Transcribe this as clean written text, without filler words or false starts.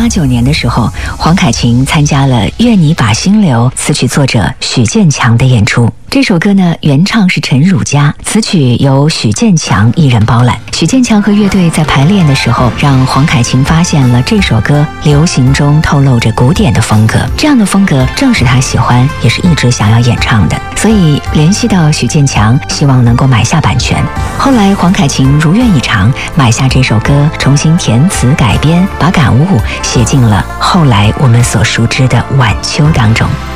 1989年的时候，黄凯芹参加了《愿你把心留》词曲作者许建强的演出。这首歌呢，原唱是陈汝佳，词曲由许建强一人包揽。许建强和乐队在排练的时候，让黄凯芹发现了这首歌流行中透露着古典的风格，这样的风格正是他喜欢，也是一直想要演唱的。所以联系到许建强，希望能够买下版权。后来黄凯芹如愿以偿，买下这首歌，重新填词改编，把感悟写进了后来我们所熟知的《晚秋》当中。